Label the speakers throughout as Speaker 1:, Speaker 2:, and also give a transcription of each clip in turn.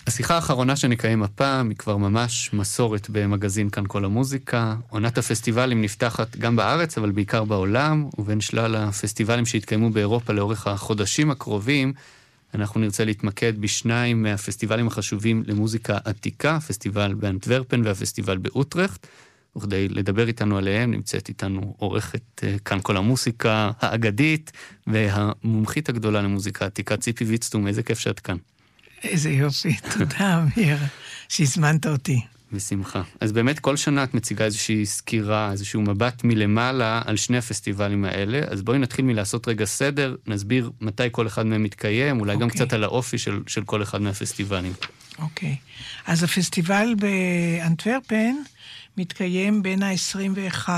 Speaker 1: השיחה האחרונה שנקיים הפעם היא כבר ממש מסורת במגזין כאן כל המוזיקה. עונת הפסטיבלים נפתחת גם בארץ, אבל בעיקר בעולם, ובין שלל הפסטיבלים שהתקיימו באירופה לאורך החודשים הקרובים, אנחנו נרצה להתמקד בשניים מהפסטיבלים החשובים למוזיקה עתיקה, פסטיבל באנטוורפן והפסטיבל באוטרחט. וכדי לדבר איתנו עליהם נמצאת איתנו עורכת כאן כל המוזיקה האגדית והמומחית הגדולה למוזיקה עתיקה, ציפי ויצטום. איזה כיף שאת כאן.
Speaker 2: איזה יופי, תודה אמיר, שהזמנת אותי.
Speaker 1: בשמחה. אז באמת כל שנה את מציגה איזושהי סקירה, איזשהו מבט מלמעלה על שני הפסטיבלים האלה, אז בואי נתחיל מלעשות רגע סדר, נסביר מתי כל אחד מהם מתקיים, אולי גם קצת על האופי של כל אחד מהפסטיבלים.
Speaker 2: אוקיי. אז הפסטיבל באנטוורפן מתקיים בין ה-21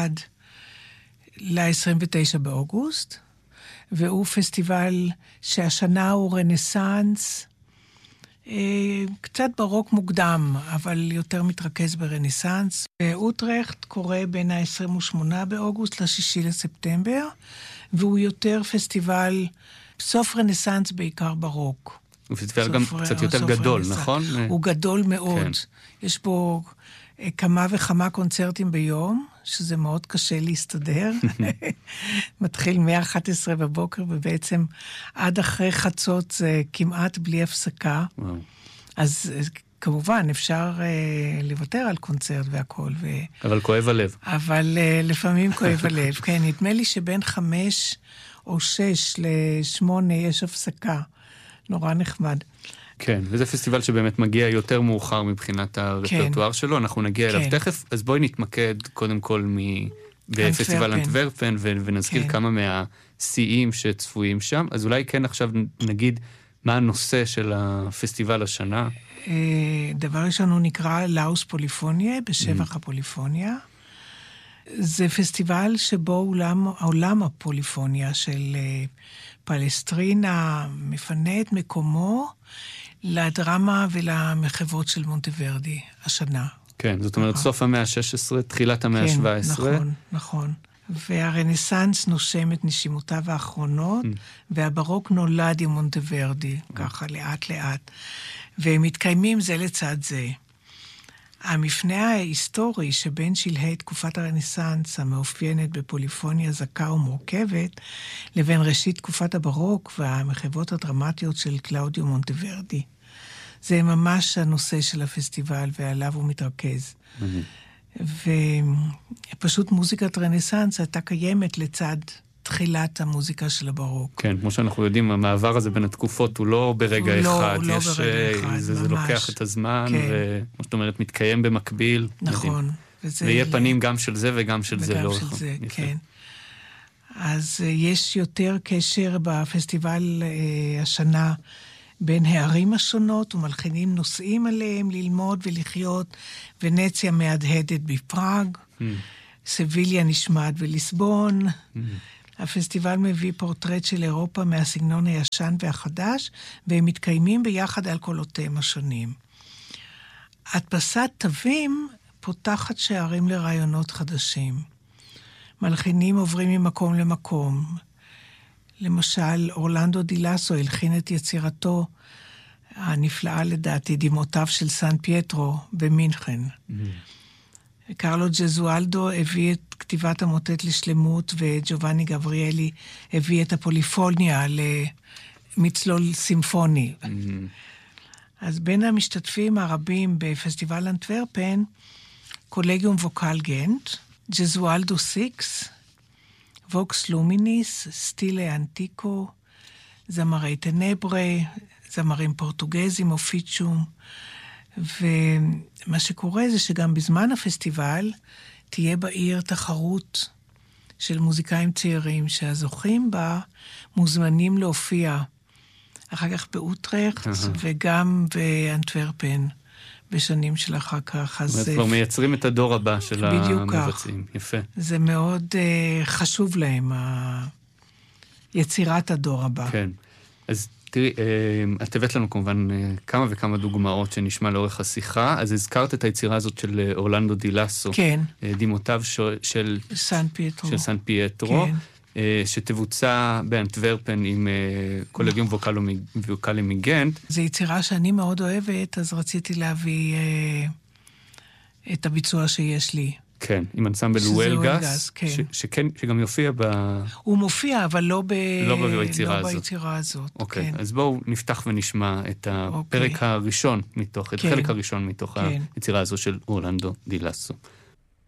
Speaker 2: ל-29 באוגוסט, והוא פסטיבל שהשנה הוא רנסנס, קצת ברוק מוקדם, אבל יותר מתרכז ברנסנס. אוטרחט קורה בין ה-28 באוגוסט ל-6 לספטמבר, והוא יותר פסטיבל סוף רנסנס, בעיקר ברוק.
Speaker 1: הוא פסטיבל גם קצת יותר גדול, נכון?
Speaker 2: הוא גדול מאוד. כן. יש בו כמה וכמה קונצרטים ביום, שזה מאוד קשה להסתדר. מתחיל מ-11 בבוקר, ובעצם עד אחרי חצות זה כמעט בלי הפסקה. וואו. אז כמובן אפשר לוותר על קונצרט והכל.
Speaker 1: אבל כואב הלב.
Speaker 2: אבל לפעמים כואב הלב. כן, נדמה לי שבין 5 או 6 ל-8 יש הפסקה. נורא נחמד.
Speaker 1: כן, וזה פסטיבל שבאמת מגיע יותר מאוחר מבחינת הרפרטואר שלו, אנחנו נגיע אליו תכף, אז בואי נתמקד קודם כל בפסטיבל אנטוורפן, ונזכיר כמה מהשיאים שצפויים שם, אז אולי כן עכשיו נגיד מה הנושא של הפסטיבל השנה.
Speaker 2: דבר ראשון הוא נקרא לאוס פוליפוניה, בשבח הפוליפוניה. זה פסטיבל שבו עולם הפוליפוניה של פלסטרינה מפנה את מקומו לדרמה ולמחוות של מונטוורדי השנה.
Speaker 1: כן, זאת אומרת סוף המאה ה-16, תחילת המאה ה-17.
Speaker 2: כן, נכון. והרנסנס נושם את נשימותיו האחרונות, והברוק נולד עם מונטוורדי, ככה לאט לאט. והם מתקיימים זה לצד זה. המפנה ההיסטורי שבין שלהי תקופת הרנסנס, המאופיינת בפוליפוניה זכה ומורכבת, לבין ראשית תקופת הברוק והמחוות הדרמטיות של קלאודיו מונטוורדי. זה ממש הנושא של הפסטיבל, ועליו הוא מתרכז. ופשוט מוזיקת רנסנס הייתה קיימת לצד תחילת המוזיקה של הברוק.
Speaker 1: כן, כמו שאנחנו יודעים, המעבר הזה בין התקופות הוא לא ברגע אחד.
Speaker 2: הוא לא ברגע אחד,
Speaker 1: זה לוקח את הזמן, וכמו שאת אומרת, מתקיים במקביל.
Speaker 2: נכון.
Speaker 1: ויהיה פנים גם של זה וגם של זה.
Speaker 2: וגם של זה, כן. אז יש יותר קשר בפסטיבל השנה בין הערים השונות, ומלחינים נוסעים עליהם ללמוד ולחיות. ונציה מהדהדת בפראג, סביליה נשמעת בליסבון. הפסטיבל מביא פורטרט של אירופה מהסגנון הישן והחדש, והם מתקיימים ביחד על קולותיהם השונים. הדפסת תווים פותחת שערים לרעיונות חדשים. מלחינים עוברים ממקום למקום. למשל, אורלנדו דילאסו הלחין את יצירתו הנפלאה לדעתי, דמעותיו של סן פייטרו במינכן. קרלו ג'זואלדו הביא את כתיבת המוטט לשלמות, וג'ובאני גבריאלי הביא את הפוליפוניה למצלול סימפוני. אז בין המשתתפים הרבים בפסטיבל אנטוורפן, קולגיום ווקל גנט, ג'זואלדו סיקס, ווקס לומיניס, סטילה אנטיקו, זמרי טנברה, זמרים פורטוגזים, אופיצ'ום, ומה שקורה זה שגם בזמן הפסטיבל תהיה בעיר תחרות של מוזיקאים צעירים שהזוכים בה מוזמנים להופיע אחר כך באוטרחט וגם באנטוורפן בשנים של אחר כך.
Speaker 1: אז כבר מייצרים את הדור הבא של המבצעים. יפה.
Speaker 2: זה מאוד חשוב להם, יצירת הדור הבא.
Speaker 1: כן. אז תראי, את הבאת לנו כמובן כמה וכמה דוגמאות שנשמע לאורך השיחה, אז הזכרת את היצירה הזאת של אורלנדו דילאסו.
Speaker 2: כן.
Speaker 1: דמעותיו של
Speaker 2: סן פייטרו.
Speaker 1: של סן פייטרו.
Speaker 2: כן.
Speaker 1: שתבוצע באנטוורפן עם קולגיום ווקלי מגנט.
Speaker 2: זו יצירה שאני מאוד אוהבת, אז רציתי להביא את הביצוע שיש לי.
Speaker 1: כן, עם אנסמבל וולגס,
Speaker 2: כן.
Speaker 1: שגם יופיע
Speaker 2: הוא מופיע, אבל לא
Speaker 1: ביצירה
Speaker 2: הזאת.
Speaker 1: אוקיי, אז בואו נפתח ונשמע את הפרק הראשון מתוך, את החלק הראשון מתוך היצירה הזו של אורלנדו די לסו.